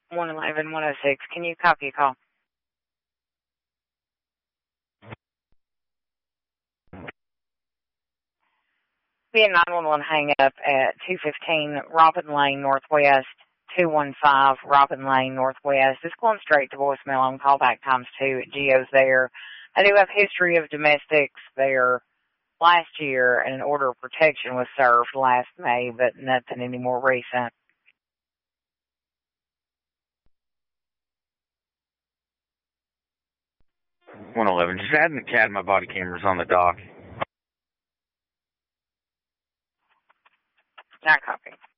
111-106. Can you copy a call? Be a 911 hang up at 215 Robin Lane Northwest, 215 Robin Lane Northwest. It's going straight to voicemail on callback times 2 at Geo's there. I do have history of domestics there last year, and an order of protection was served last May, but nothing any more recent. 111. Just adding the cat and my body cameras on the dock. Not copy.